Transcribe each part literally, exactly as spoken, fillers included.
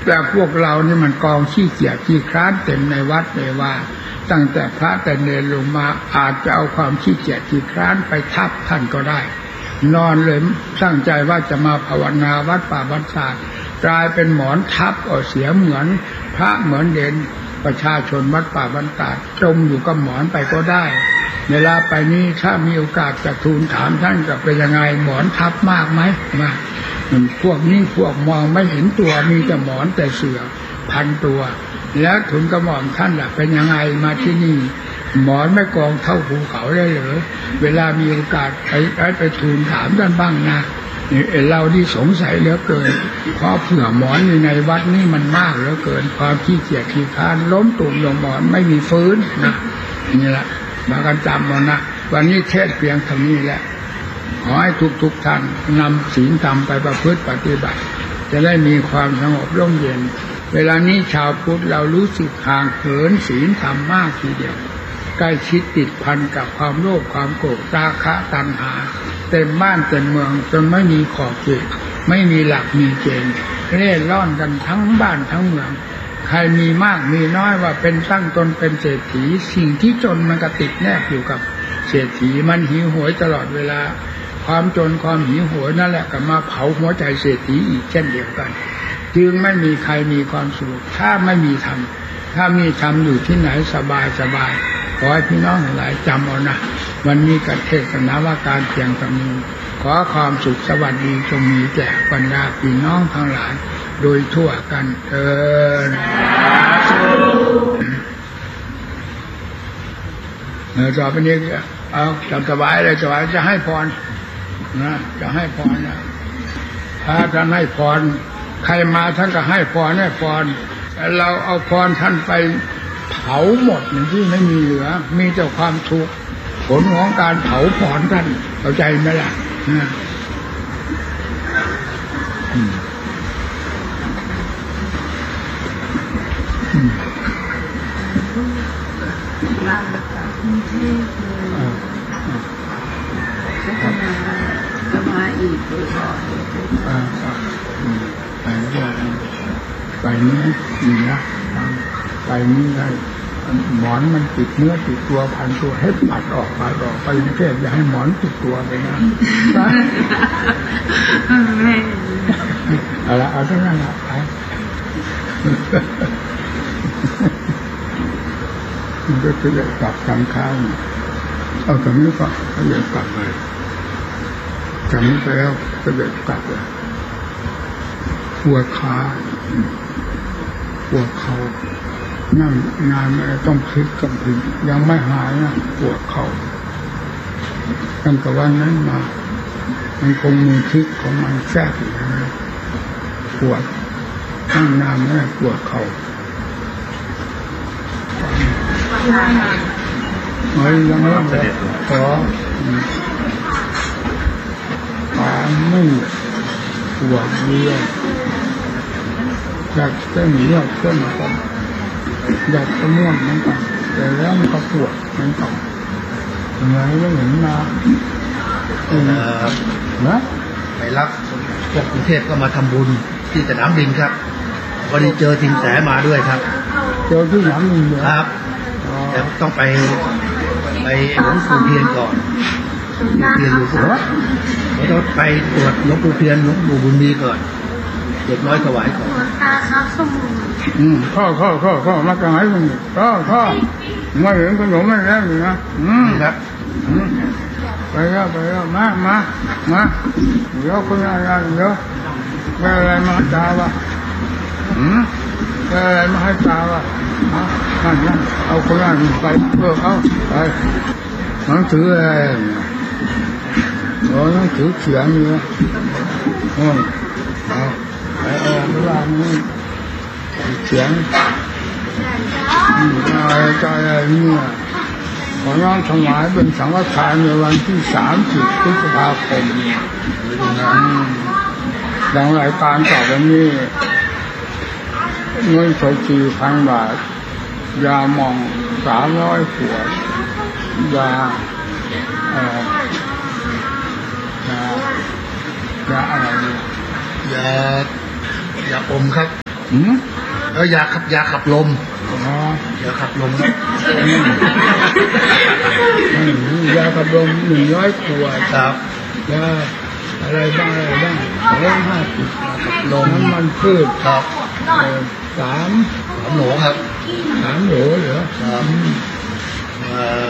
แต่พวกเรานี่มันกองขี้เกียจขี้คร้านเต็มในวัดเลยว่าตั้งแต่พระแต่เนรลงมาอาจจะเอาความขี้เกียจขี้คร้านไปทับท่านก็ได้นอนเลยตั้งใจว่าจะมาภาวนาวัดป่าบ้านตาดกลายเป็นหมอนทับเอาเสียเหมือนพระเหมือนเด่นประชาชนวัดป่าบ้านตาดจมอยู่กับหมอนไปก็ได้เวลาไปนี้ถ้ามีโอกาสจะทูลถามท่านจะเป็นยังไงหมอนทับมากไหมมากพวกนี้พวกมองไม่เห็นตัวมีแต่หมอนแต่เสื่อพันตัวแล้วทูลกระหม่อมท่านล่ะเป็นยังไงมาที่นี่หมอนไม่กองเท่าภูเขาได้เหรอเวลามีโอกาสไปไปไปทูลถามท่านบ้างนะเราที่สงสัยเหลือเกินเพราะเผื่อหมอนในวัดนี่มันมากเหลือเกินความขี้เกียจขี้คร้านล้มตุ่มลงหมอนไม่มีฟื้นนะนี่แหละมากันจำเอานะวันนี้เทศเพียงเท่านี้แหละขอให้ทุกๆท่านนำศีลธรรมไปประพฤติปฏิบัติจะได้มีความสงบร่มเย็นเวลานี้ชาวพุทธเรารู้สึกห่างเหินศีลธรรมมากทีเดียวใกล้ชิดติดพันกับความโลภความโกรธราคะตัณหาเต็มบ้านเต็มเมืองจนไม่มีขอบเขตไม่มีหลักมีเกณฑ์เร่ร่อนกันทั้งบ้านทั้งเมืองใครมีมากมีน้อยว่าเป็นตั้งตนเป็นเศรษฐีสิ่งที่จนมันก็ติดแนบอยู่กับเศรษฐีมันหิวโหยตลอดเวลาความจนความหิวโหยนั่นแหละก็มาเผาหัวใจเศรษฐีอีกเช่นเดียวกันจึงไม่มีใครมีความสุขถ้าไม่มีธรรมถ้ามีธรรมอยู่ที่ไหนสบายสบายขอให้พี่น้องทั้งหลายจำเอานะวันนี้กับเทศนาว่าการเพียงตรงนี้ขอความสุขสวัสดีจงมีแก่บรรดาพี่น้องทั้งหลายโดยทั่วกันเถิดเออต่อไปนี้เอาจำสบายเลยสบายจะให้พรนะจะให้พรนะถ้าท่านให้พรใครมาท่านก็ให้พรให้พรเราเอาพรท่านไปเผาหมดอย่างที่ไม่มีเหลือมีแต่ความทุกข์ผลของการเผาพรท่านเข้าใจไหมล่ะนะอืมอืมมาจากกรุงเทพเลยจะมาจะมาอีกบ่อยๆไปเรื่อยไปนี้ดีนะไปนี้ได้หมอนมันติดเนื้อติดตัวพันตัวให้ปัดออกปัดออกไปกรุงเทพอย่าให้หมอนติดตัวไปนะเอาละเอาเท่านั้นละไปมันก็จะได้กลับทางข้างเอาแต่นี้ก็ก็เลยกลับเลยจำนี้ไปแล้วก็เลยกลับเลยปวดขาปวดเข่านั่งนานไม่ต้องพลิกต้องพลิกยังไม่หายนะปวดเข่าตั้งแต่วันนั้นมามันคงมีพิษของมันแทรกอยู่นะปวดนั่งนานไม่ปวดเข่าเฮ้ยยังไม่ได้ขอขาไม่ปวดเรื่อยจากเส้นเลือดเส้นก่อนอยากจะม่วงเหมือนกันแต่แล้วมันก็ปวดเหมือนกันยังไงก็เห็นมาเออนะไปรับพวกกรุงเทพก็มาทำบุญที่สนามบินครับวันนี้เจอทิงแสมาด้วยครับเจอที่สนามบินเลยครับแต่ต้องไปไปหลวงปู่เพียนก่อนหลวงปู่เพียนอยู่ก่อนแล้วต้องไปตรวจหลวงปู่เพียนหลวงปู่บุญมีก่อนเด็กน้อยถวายก่อนตาครับสมุนอืมข้อข้อข้อข้อมาจากไหนคุณข้อข้อมาเห็นขนมไม่แล้วอยู่นะอืมครับอืมไปแล้วไปแล้วมามามาเดี๋ยวคุณอะไรเดี๋ยวไปอะไรมาตาวะอืมไปอะไรมาให้ตาวะนั่นนั่นเอาคนนั้นไปเออเอาไปหนังสืออะไรโอ้หนังสือเขียนอยู่โอ้เอาไปเอาเวลานี้เขียนอะไรใจอะไรเนี่ยขอน้องถวายเป็นสังฆทานในวันที่สามสิบพฤษภาคมดังรายการต่อไปนี้เงินสดสี่พันบาทยาหม่องสามร้อยขวดยาเอ่อยายาอะไรยายาอมครับหืมเออยาขับยาขับลมอ๋อยาขับลมครับยาขับลมหนึ่งร้อยขวดครับยาอะไรบ้างอะไรบ้างสองร้อยห้าสิบลมน้ำมันพืชครับเอ่อสามสามโหลครับสามโหลเหรอครับอืมเอ่อ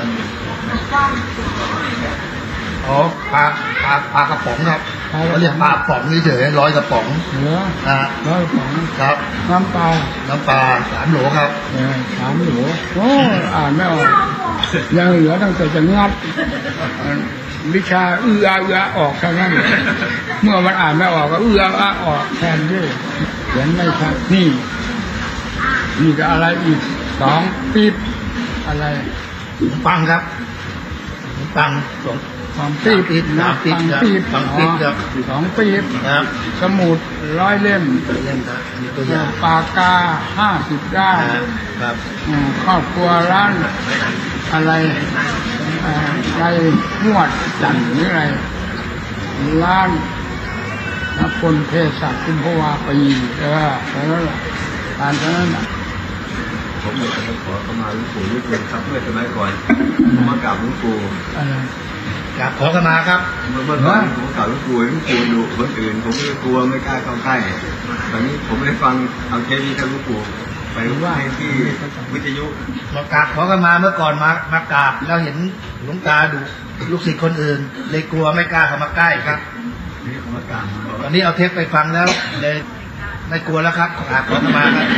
อ๋อปลาปลาปลากระป๋องครับเขาเรียกปลากระป๋องเฉยๆร้อยกระป๋องเหรอนะร้อยสองครับน้ำปลาน้ำปลาสามโหลครับเออสามโหลโอ้อ่านไม่ออกยังเหลือตั้งแต่จะงัดวิชาเอื้อเอื้อออกเท่านั้นเมื่อมันอ่านไม่ออกก็เอื้อเอื้อออกแทนด้วยเขียนไม่ชัดนี่นี่ก็อะไรอีกสองปีบอะไรขนมปังครับขนมปังสองสองปีบปี๊บนะปี๊บสองปีบสองปี๊บครับสองปีบครับสมุดร้อยเล่มเล่นครับมีตัวอย่างปากกาห้าสิบด้านครับอืมครอบครัวร้านอะไรเอ่อไรนวดจันทร์หรืออะไรร้านนักคนเทศกุมภาวาปีเออแล้วนั่นแหละอ่านเท่านั้นแหละผมอยากจะขอเข้ามาหลวงปู่นิดนึงครับเมื่อสมัยก่อนผมมากราบหลวงปู่อะไรกราบขอขมาครับเมื่อเมื่อก่อนผมกราบหลวงปู่หลวงปู่ดุคนอื่นผมไม่กลัวไม่กล้าเข้าใกล้ตอนนี้ผมได้ฟังเอาเทปนี้กับหลวงปู่ไปว่าที่วิทยุมากราบขอขมาเมื่อก่อนมามากราบแล้วเห็นหลวงตาดุลูกศิษย์คนอื่นเลยกลัวไม่กล้าเข้ามาใกล้ครับนี่ผมมากราบตอนนี้เอาเทปไปฟังแล้วเลยไม่กลัวแล้วครับกราบขอขมาครับ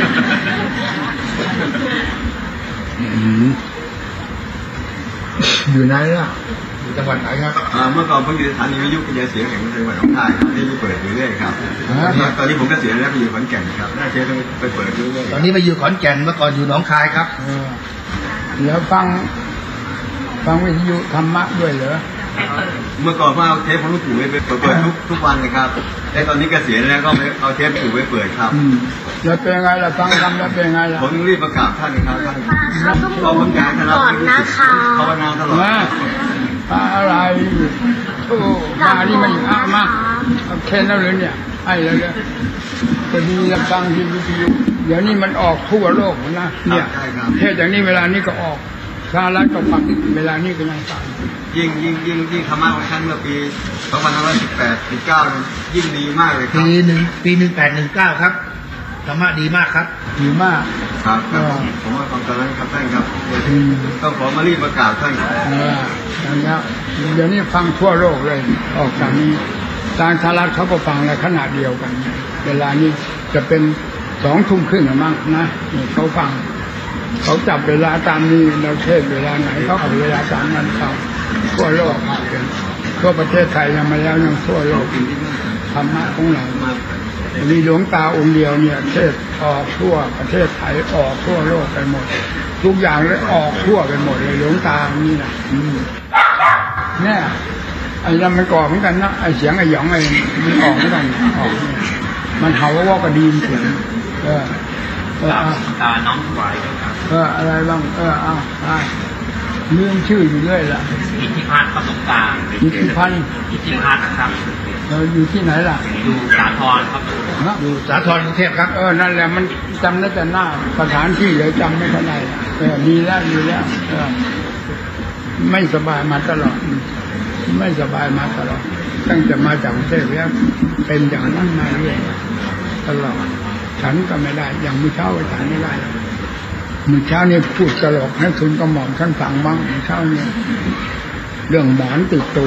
อยู่ไหนล่ะอยู่จังหวัดไหนครับเมื่อก่อนผมอยู่สถานีวิทยุกระจายเสียงแห่งจังหวัดหนองคายครับที่เปิดอยู่เรื่อยครับตอนนี้ผมเกษียณแล้วไปอยู่ขอนแก่นครับน่าจะต้องไปเปิดเรื่อยตอนนี้ไปอยู่ขอนแก่นเมื่อก่อนอยู่หนองคายครับเออแล้วฟังฟังวิทยุธรรมะด้วยเหรอเมื่อก่อนผมเอาเทปของหลวงปู่ไปเปิดทุกทุกวันนะครับแต่ตอนนี้เกษียณแล้วก็เอาเทปปู่ไปเปิดครับอืมแล้วเป็นไงล่ะฟังธรรมแล้วเป็นไงล่ะผมรีบประกาศท่านครับท่านเขาต้องเพราะผมอยากให้รับก่อนนะคะภาวนาตลอดมาอะไรโอ้มานี่มาอีกอ่ะมาเอาแค่นั้นเลยเนี่ยไอ้แล้วเนี่ยจะมีรับฟังที่วิทยุเดี๋ยวนี้มันออกทั่วโลกนะเนี่ยเทศอย่างนี้เวลานี้ก็ออกสหรัฐก็ฟังเวลานี้ก็ยังฟังยิ่งยิ่งยิ่งยิ่งธรรมะของท่านเมื่อปีสองพันห้าร้อยสิบแปด สิบเก้ายิ่งดีมากเลยครับปีหนึ่งปีหนึ่งแปดหนึ่งเก้าครับธรรมะดีมากครับดีมากครับครับผมว่าฟังตอนนั้นครับท่านครับอืมต้องขอมารีบประกาศท่านครับเอออย่างเงี้ยเดี๋ยวนี้ฟังทั่วโลกเลย ออกจากนี้ทางสหรัฐเขาก็ฟังในขณะเดียวกัน เวลานี้จะเป็นสองทุ่มครึ่งมั้งนะนี่เขาฟัง เขาจับเวลาตามนี้เราเทศเวลาไหนเขาเอาเวลาตามนั้นฟังทั่วโลกทั่วประเทศไทยยังมาแล้วยังทั่วโลกธรรมะของเรามีหลวงตาองค์เดียวเนี่ยเทศออกทั่วประเทศไทยออกทั่วโลกไปหมด ทุกอย่างเลยออกทั่วไปหมดเลยหลวงตานี่นะอืมเนี่ยไอ้นั่นมันก่อเหมือนกันนะไอ้เสียงไอ้หยองไอ้มันออกเหมือนกันออกเนี่ยมันเห่าว่ากระดีนเสียงเออเออตาน้องไหวครับเอออะไรบ้างเออเอาอ่าลืมชื่ออยู่เรื่อยล่ะอิทธิพัฒน์ประสบการณ์อิทธิพันธ์อิทธิพัฒน์นะครับเอออยู่ที่ไหนล่ะอยู่สาทรครับฮะอยู่สาทรกรุงเทพครับเออนั่นแหละมันจำได้แต่หน้าสถานที่เลยจำไม่ได้เออมีแล้วมีแล้วเออไม่สบายมาตลอดไม่สบายมาตลอดตั้งแต่มาจากกรุงเทพแล้วเป็นอย่างนั้นมาเรื่อยตลอดฉันก็ไม่ได้อย่างมื้อเช้าฉันไม่ได้มื้อเช้านี่พูดตลกให้คุณกระหม่อมท่านฟังบ้างมื้อเช้านี่เรื่องหมอนติดตัว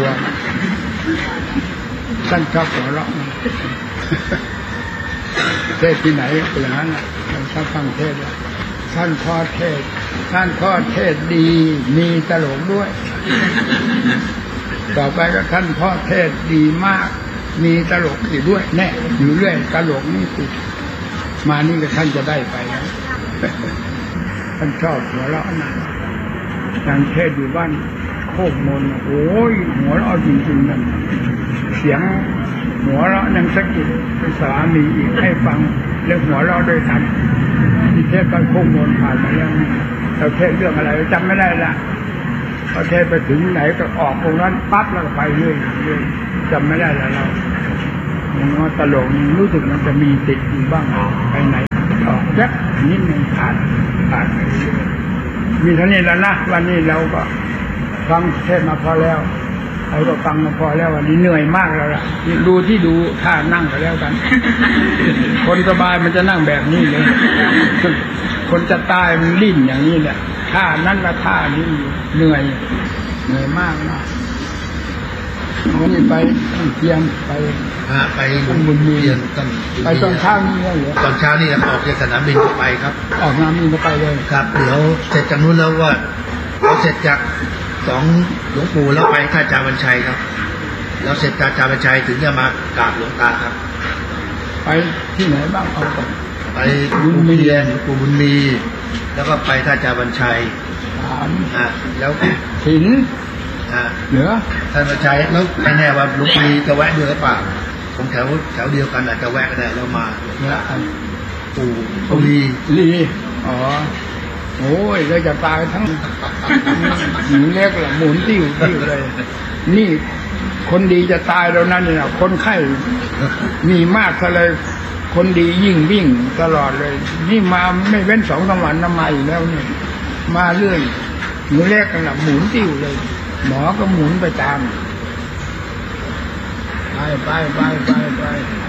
ท่านชอบหัวเราะเทศที่ไหนเป็นอย่างนั้นท่านชอบฟังเทศท่านพ่อเทศท่านพ่อเทศดีมีตลกด้วยต่อไปก็ท่านพ่อเทศดีมากมีตลกอีกด้วยแน่อยู่เรื่อยตลกนี่ติดมานี่ก็ท่านจะได้ไปนะท่านชอบหัวเราะนะอย่างเทศอยู่บ้านโคกมนโอ้ยหัวเราะจริงๆนั่นเสียงหัวเราะยังสะกิดเป็นสามีอีกให้ฟังเรื่องหัวเราะด้วยกันที่เทศบ้านโคกมนผ่านมาแล้วเราเทศเรื่องอะไรจำไม่ได้ละพอเทศไปถึงไหนก็ออกตรงนั้นปั๊บแล้วก็ไปเรื่อยๆจำไม่ได้แล้วเราอย่างว่าตลกรู้สึกมันจะมีติดอยู่บ้างไปไหนแจ๊กนิดหนึ่งขาดขาดมีเท่านี้แล้วนะวันนี้เราก็ฟังเทศมาพอแล้วใครก็ฟังมาพอแล้ววันนี้เหนื่อยมากแล้วล่ะดูที่ดูท่านั่งก็แล้วกัน คนสบายมันจะนั่งแบบนี้เลยคนจะตายมันลิ้นอย่างนี้แหละท่านั้นละท่านี้เหนื่อยเหนื่อยมากนะวันนี้ไปเทียมไปไปบุญเทียนตอนไปตอนเช้านี้เหรอตอนเช้านี่ออกจากสนามบินก็ไปครับออกสนามบินก็ไปเลยครับเดี๋ยวเสร็จจากนู้นแล้วว่าเราเสร็จจากสองหลวงปู่แล้วไปท่าจาบัญชัยครับแล้วเสร็จท่าจาบัญชัยถึงจะมากราบหลวงตาครับไปที่ไหนบ้างเอาก่อนไปบุญเทียนหลวงปู่บุญมีแล้วก็ไปท่าจาบัญชัยสามอ่าแล้วถินอ่าเหลือท่านบัญชัยแล้วไม่แน่ว่าหลวงปู่จะแวะด้วยหรือเปล่าผมแถวแถวเดียวกันอาจจะแวะก็ได้แล้วมาเนี่ยปู่ปู่ลีลีอ๋อโอ้ยเราจะตายทั้งหนูเล็กละหมุนติ้วติ้วเลยนี่คนดีจะตายแล้วนั่นเนี่ยคนไข้มีมากก็เลยคนดียิ่งวิ่งตลอดเลยนี่มาไม่เว้นสองสามวันน้ำมาอีกแล้วเนี่ยมาเรื่อยหนูเล็กกันละหมุนติ้วเลยหมอก็หมุนไปตามไปไปไปไปไป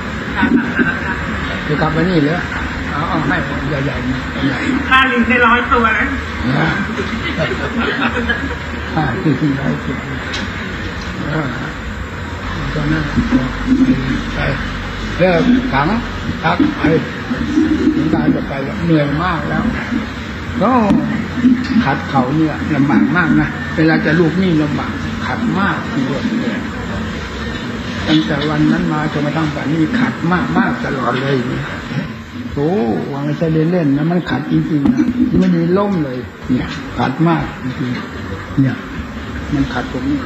จะกลับมานี่เหรอเอาเอาให้ใหญ่ใหญ่ใหญ่ค่าลิงได้ร้อยตัวนะค่าลิงร้อยตัวตอนนั้นไปเลิกขังทักไปถึงการจะไปเหนื่อยมากแล้วก็ขัดเขาเนี่ยลำบากมากนะเวลาจะลูกนี่ลำบากขัดมากทีเดียวเนี่ยตั้งแต่วันนั้นมาจนมาตั้งแต่นี้ขัดมากมากตลอดเลยโอ้วางใจเล่นๆนะมันขัดจริงๆนะไม่มีล่มเลยเนี่ยขัดมากจริงๆเนี่ยมันขัดตรงนี้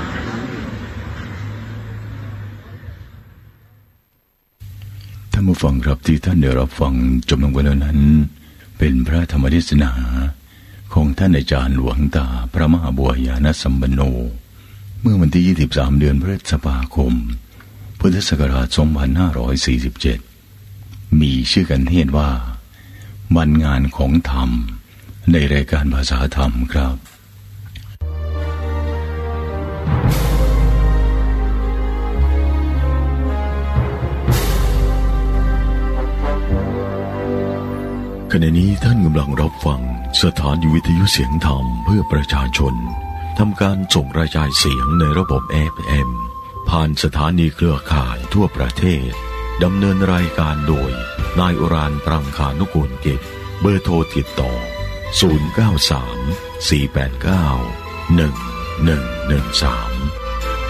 ท่านผู้ฟังครับที่ท่านได้รับฟังจบลงไปแล้วนั้นเป็นพระธรรมเทศนาของท่านอาจารย์หลวงตาพระมหาบัวญาณสัมปันโนเมื่อวันที่ยี่สิบสามเดือนพฤษภาคมพุทธศักราชสองพันห้าร้อยสี่สิบเจ็ดมีชื่อกันเทศว่าวันงานของธรรมในรายการภาษาธรรมครับขณะนี้ท่านกำลังรับฟังสถานีวิทยุเสียงธรรมเพื่อประชาชนทำการส่งกระจายเสียงในระบบ เอฟ เอ็ม ผ่านสถานีเครือข่ายทั่วประเทศดำเนินรายการโดยนายอุรานปรังคานุกูลกิจเบอร์โทรติดต่อศูนย์ เก้า สาม สี่ แปด เก้า หนึ่ง หนึ่ง หนึ่ง สาม